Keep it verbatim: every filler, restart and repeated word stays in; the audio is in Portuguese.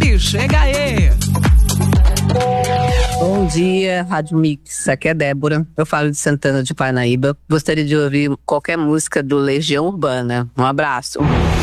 Mix, chega aí! Bom dia, Rádio Mix. Aqui é Débora. Eu falo de Santana de Parnaíba. Gostaria de ouvir qualquer música do Legião Urbana. Um abraço.